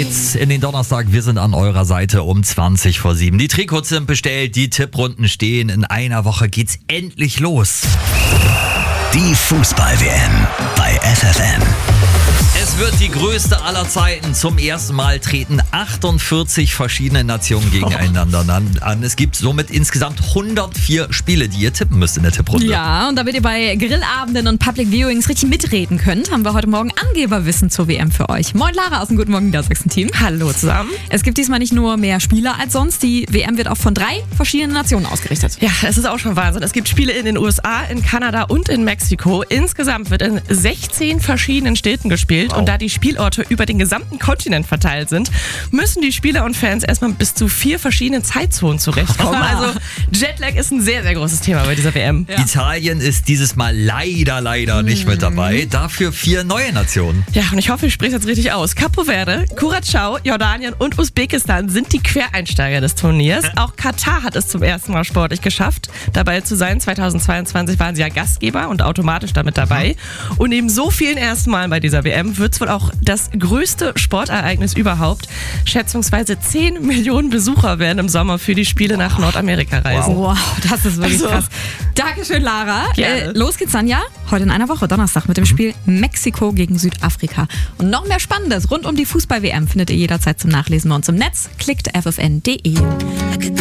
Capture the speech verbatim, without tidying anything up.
geht's in den Donnerstag. Wir sind an eurer Seite um zwanzig vor sieben. Die Trikots sind bestellt, die Tipprunden stehen. In einer Woche geht's endlich los. Die Fußball-W M bei F F N. Es wird die größte aller Zeiten. Zum ersten Mal treten achtundvierzig verschiedene Nationen gegeneinander an. Es gibt somit insgesamt hundertvier Spiele, die ihr tippen müsst in der Tipprunde. Ja, und damit ihr bei Grillabenden und Public Viewings richtig mitreden könnt, haben wir heute Morgen Angeberwissen zur W M für euch. Moin Lara aus dem Guten Morgen Niedersachsen-Team. Hallo zusammen. Es gibt diesmal nicht nur mehr Spieler als sonst. Die W M wird auch von drei verschiedenen Nationen ausgerichtet. Ja, es ist auch schon Wahnsinn. Es gibt Spiele in den U S A, in Kanada und in Mexiko. Insgesamt wird in sechzehn verschiedenen Städten gespielt. Wow. Und da die Spielorte über den gesamten Kontinent verteilt sind, müssen die Spieler und Fans erstmal bis zu vier verschiedenen Zeitzonen zurechtkommen. Also Jetlag ist ein sehr, sehr großes Thema bei dieser W M. Ja. Italien ist dieses Mal leider, leider nicht mit dabei. Dafür vier neue Nationen. Ja, und ich hoffe, ich spreche es jetzt richtig aus. Capo Verde, Curaçao, Jordanien und Usbekistan sind die Quereinsteiger des Turniers. Auch Katar hat es zum ersten Mal sportlich geschafft, dabei zu sein. zweitausendzweiundzwanzig waren sie ja Gastgeber und automatisch damit dabei. Und neben so vielen ersten Malen bei dieser W M wird es wohl auch das größte Sportereignis überhaupt. Schätzungsweise zehn Millionen Besucher werden im Sommer für die Spiele nach Nordamerika reisen. Wow, das ist wirklich Also, krass. Dankeschön, Lara. Gerne. Äh, los geht's dann ja heute in einer Woche, Donnerstag, mit dem Spiel Mexiko gegen Südafrika. Und noch mehr Spannendes rund um die Fußball-W M findet ihr jederzeit zum Nachlesen bei uns im Netz. Klickt f f n punkt d e.